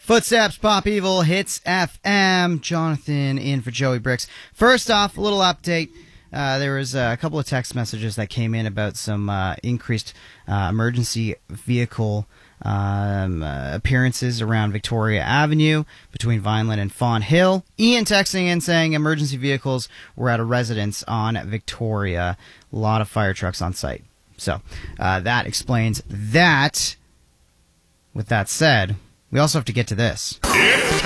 Footsteps, Pop Evil, Hits FM. Jonathan in for Joey Bricks. First off, a little update. There was a couple of text messages that came in about some increased emergency vehicle appearances around Victoria Avenue between Vineland and Fawn Hill. Ian texting in saying emergency vehicles were at a residence on Victoria. A lot of fire trucks on site. So that explains that. With that said, we also have to get to this. It's